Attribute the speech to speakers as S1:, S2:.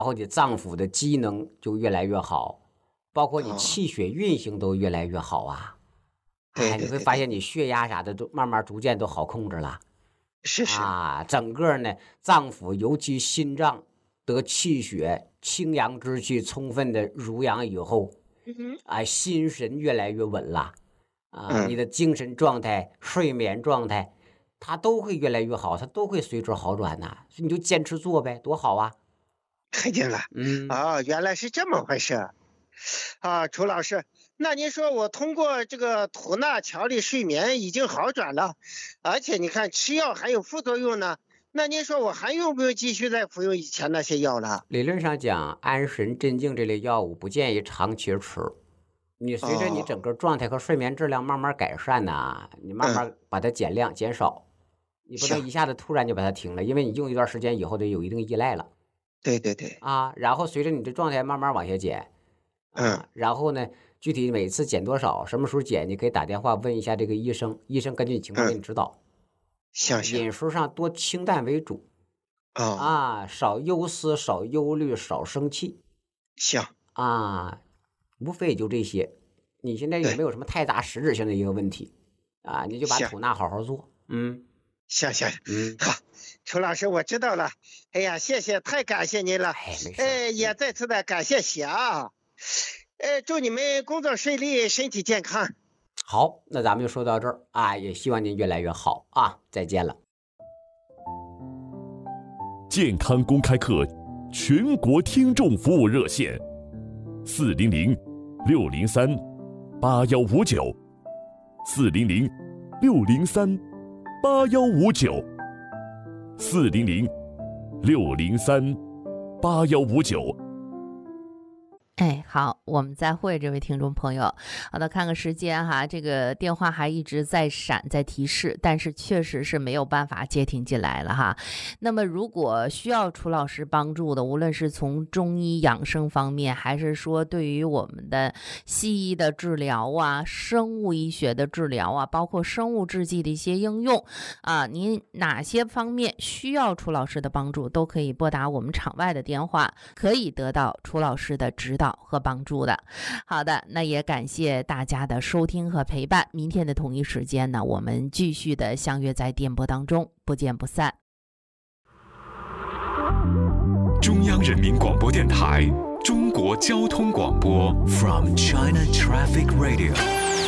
S1: 后你脏腑的机能就越来越好，包括你
S2: 哦，
S1: 气血运行都越来越好啊。
S2: 对
S1: 你
S2: 对对对，
S1: 会发现你血压啥的都慢慢逐渐都好控制了
S2: 是是，
S1: 整个呢脏腑尤其心脏得气血清阳之气充分的濡养以后，心神越来越稳了你
S2: 嗯，
S1: 的精神状态、睡眠状态，它都会越来越好，它都会随之好转所以你就坚持做呗，多好啊！
S2: 看见了，
S1: 嗯。
S2: 哦，原来是这么回事啊，楚老师，那您说我通过这个吐纳调理睡眠已经好转了，而且你看吃药还有副作用呢，那您说我还用不用继续再服用以前那些药了？
S1: 理论上讲，安神镇静这类药物不建议长期吃。你随着你
S2: 哦，
S1: 整个状态和睡眠质量慢慢改善你慢
S2: 嗯，
S1: 慢把它减量减少，你不能
S2: 行，
S1: 一下子突然就把它停了，因为你用一段时间以后得有一定依赖了
S2: 对对对，
S1: 然后随着你的状态慢慢往下减
S2: 嗯
S1: 然后呢，具体每次减多少，什么时候减，你可以打电话问一下这个医生，医生根据你情况给
S2: 嗯，
S1: 你指导
S2: 行行，
S1: 饮食上多清淡为主
S2: 哦，
S1: 少忧思，少忧虑，少生气。
S2: 行，
S1: 无非也就这些。你现在也没
S2: 对，
S1: 有什么太大实质性的一个问题你就把
S2: 行。
S1: 吐纳好好做。
S2: 行行，
S1: 嗯，
S2: 好，楚老师，我知道了。哎呀，谢谢，太感谢您了。
S1: 没事
S2: 也再次的感谢霞。祝你们工作顺利，身体健康。
S1: 好，那咱们就说到这儿也希望您越来越好再见了。
S3: 健康公开课全国听众服务热线，400-603-8159，400-603-8159。
S4: 哎，好，我们再会这位听众朋友。好的，看个时间哈，这个电话还一直在闪，在提示，但是确实是没有办法接听进来了哈。那么，如果需要楚老师帮助的，无论是从中医养生方面，还是说对于我们的西医的治疗生物医学的治疗包括生物制剂的一些应用您哪些方面需要楚老师的帮助，都可以拨打我们场外的电话，可以得到楚老师的指导和帮助的。好的，那也感谢大家的收听和陪伴。明天的同一时间呢，我们继续的相约在电波当中，不见不散。
S5: 中央人民广播电台中国交通广播
S6: From China Traffic Radio